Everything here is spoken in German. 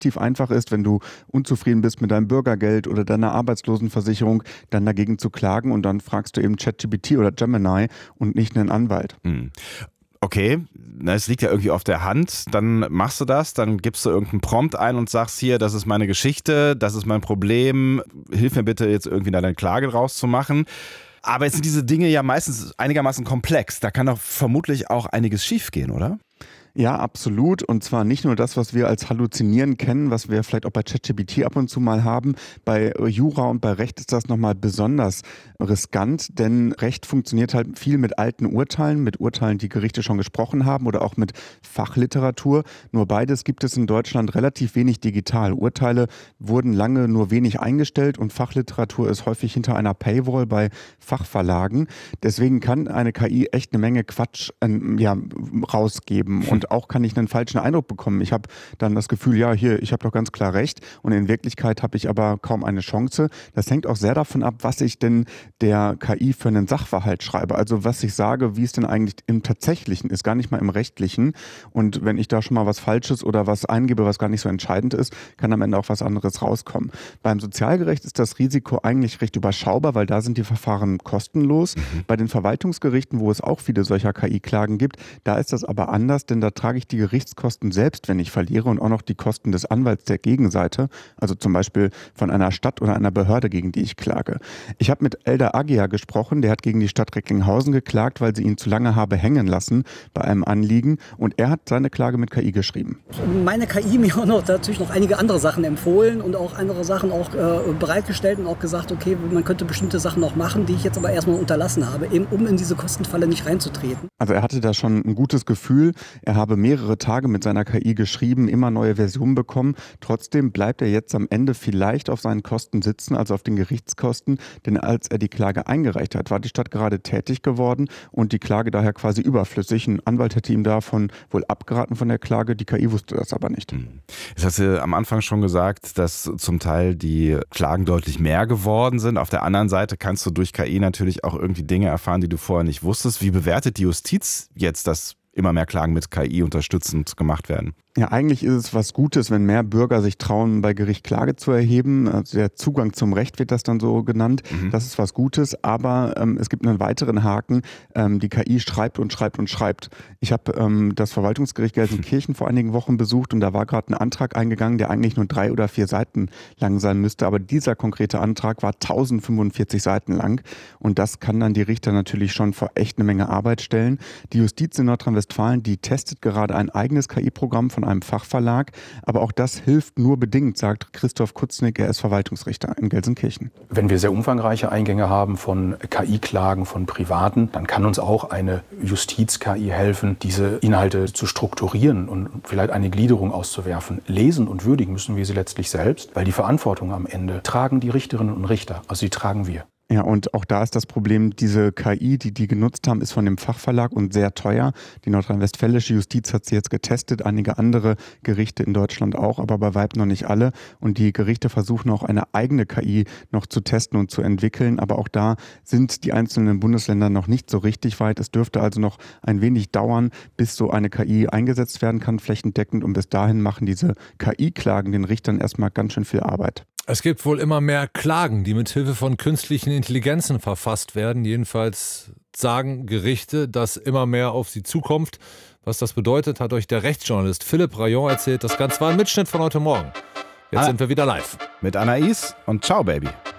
relativ einfach ist, wenn du unzufrieden bist mit deinem Bürgergeld oder deiner Arbeitslosenversicherung, dann dagegen zu klagen und dann fragst du eben ChatGPT oder Gemini und nicht einen Anwalt. Okay, es liegt ja irgendwie auf der Hand, dann machst du das, dann gibst du irgendeinen Prompt ein und sagst hier, das ist meine Geschichte, das ist mein Problem, hilf mir bitte jetzt irgendwie deine Klage rauszumachen. Aber jetzt sind diese Dinge ja meistens einigermaßen komplex, da kann doch vermutlich auch einiges schiefgehen, oder? Ja, absolut. Und zwar nicht nur das, was wir als Halluzinieren kennen, was wir vielleicht auch bei ChatGPT ab und zu mal haben. Bei Jura und bei Recht ist das nochmal besonders riskant, denn Recht funktioniert halt viel mit alten Urteilen, mit Urteilen, die Gerichte schon gesprochen haben oder auch mit Fachliteratur. Nur beides gibt es in Deutschland relativ wenig digital. Urteile wurden lange nur wenig eingestellt und Fachliteratur ist häufig hinter einer Paywall bei Fachverlagen. Deswegen kann eine KI echt eine Menge Quatsch rausgeben. Und auch kann ich einen falschen Eindruck bekommen. Ich habe dann das Gefühl, ja, hier, ich habe doch ganz klar recht. Und in Wirklichkeit habe ich aber kaum eine Chance. Das hängt auch sehr davon ab, was ich denn der KI für einen Sachverhalt schreibe. Also was ich sage, wie es denn eigentlich im Tatsächlichen ist, gar nicht mal im Rechtlichen. Und wenn ich da schon mal was Falsches oder was eingebe, was gar nicht so entscheidend ist, kann am Ende auch was anderes rauskommen. Beim Sozialgericht ist das Risiko eigentlich recht überschaubar, weil da sind die Verfahren kostenlos. Bei den Verwaltungsgerichten, wo es auch viele solcher KI-Klagen gibt, da ist das aber anders, denn da trage ich die Gerichtskosten selbst, wenn ich verliere und auch noch die Kosten des Anwalts der Gegenseite, also zum Beispiel von einer Stadt oder einer Behörde, gegen die ich klage. Ich habe mit Eldar Agia gesprochen, der hat gegen die Stadt Recklinghausen geklagt, weil sie ihn zu lange habe hängen lassen bei einem Anliegen und er hat seine Klage mit KI geschrieben. Meine KI mir auch natürlich noch einige andere Sachen empfohlen und auch andere Sachen auch bereitgestellt und auch gesagt, okay, man könnte bestimmte Sachen noch machen, die ich jetzt aber erstmal unterlassen habe, eben um in diese Kostenfalle nicht reinzutreten. Also er hatte da schon ein gutes Gefühl, er habe mehrere Tage mit seiner KI geschrieben, immer neue Versionen bekommen. Trotzdem bleibt er jetzt am Ende vielleicht auf seinen Kosten sitzen, also auf den Gerichtskosten. Denn als er die Klage eingereicht hat, war die Stadt gerade tätig geworden und die Klage daher quasi überflüssig. Ein Anwalt hätte ihm davon wohl abgeraten von der Klage. Die KI wusste das aber nicht. Jetzt hast du am Anfang schon gesagt, dass zum Teil die Klagen deutlich mehr geworden sind. Auf der anderen Seite kannst du durch KI natürlich auch irgendwie Dinge erfahren, die du vorher nicht wusstest. Wie bewertet die Justiz jetzt, dass immer mehr Klagen mit KI unterstützend gemacht werden? Ja, eigentlich ist es was Gutes, wenn mehr Bürger sich trauen, bei Gericht Klage zu erheben. Also der Zugang zum Recht wird das dann so genannt. Das ist was Gutes, aber es gibt einen weiteren Haken. Die KI schreibt und schreibt und schreibt. Ich habe das Verwaltungsgericht Gelsenkirchen vor einigen Wochen besucht und da war gerade ein Antrag eingegangen, der eigentlich nur 3 oder 4 Seiten lang sein müsste. Aber dieser konkrete Antrag war 1045 Seiten lang und das kann dann die Richter natürlich schon vor echt eine Menge Arbeit stellen. Die Justiz in Nordrhein-Westfalen, die testet gerade ein eigenes KI-Programm von einem Fachverlag. Aber auch das hilft nur bedingt, sagt Christoph Kutznick, er ist Verwaltungsrichter in Gelsenkirchen. Wenn wir sehr umfangreiche Eingänge haben von KI-Klagen von Privaten, dann kann uns auch eine Justiz-KI helfen, diese Inhalte zu strukturieren und vielleicht eine Gliederung auszuwerfen. Lesen und würdigen müssen wir sie letztlich selbst, weil die Verantwortung am Ende tragen die Richterinnen und Richter, also die tragen wir. Ja, und auch da ist das Problem, diese KI, die genutzt haben, ist von dem Fachverlag und sehr teuer. Die nordrhein-westfälische Justiz hat sie jetzt getestet, einige andere Gerichte in Deutschland auch, aber bei weitem noch nicht alle. Und die Gerichte versuchen auch eine eigene KI noch zu testen und zu entwickeln. Aber auch da sind die einzelnen Bundesländer noch nicht so richtig weit. Es dürfte also noch ein wenig dauern, bis so eine KI eingesetzt werden kann, flächendeckend. Und bis dahin machen diese KI-Klagen den Richtern erstmal ganz schön viel Arbeit. Es gibt wohl immer mehr Klagen, die mit Hilfe von künstlichen Intelligenzen verfasst werden. Jedenfalls sagen Gerichte, dass immer mehr auf sie zukommt. Was das bedeutet, hat euch der Rechtsjournalist Philipp Rayon erzählt. Das Ganze war ein Mitschnitt von heute Morgen. Jetzt sind wir wieder live. Mit Anais und ciao, Baby.